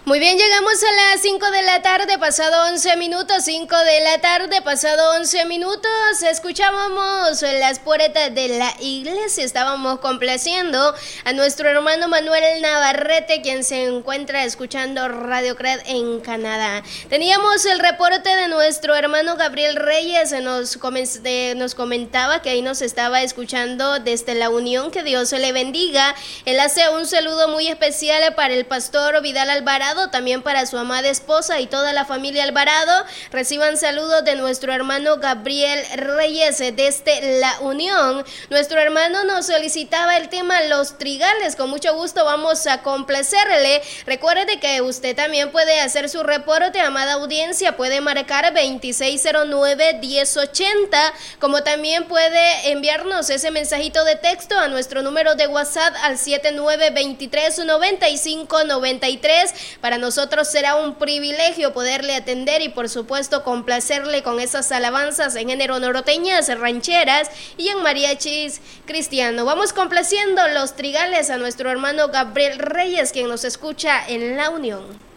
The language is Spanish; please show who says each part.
Speaker 1: Muy bien, llegamos a las 5 de la tarde, pasado 11 minutos, 5 de la tarde, pasado 11 minutos, escuchábamos las puertas de la iglesia, estábamos complaciendo a nuestro hermano Manuel Navarrete, quien se encuentra escuchando Radio CRED en Canadá. Teníamos el reporte de nuestro hermano Gabriel Reyes, nos comentaba que ahí nos estaba escuchando desde La Unión, que Dios le bendiga. Él hace un saludo muy especial para el pastor Vidal Alvarado, también para su amada esposa y toda la familia Alvarado. Reciban saludos de nuestro hermano Gabriel Reyes desde La Unión. Nuestro hermano nos solicitaba el tema Los Trigales, con mucho gusto vamos a complacerle. Recuerde que usted también puede hacer su reporte, amada audiencia, puede marcar 2609-1080, como también puede enviarnos ese mensajito de texto a nuestro número de WhatsApp al 7923-9593. Para nosotros será un privilegio poderle atender y por supuesto complacerle con esas alabanzas en género norteñas, rancheras y en mariachis cristiano. Vamos complaciendo Los Trigales a nuestro hermano Gabriel Reyes, quien nos escucha en La Unión.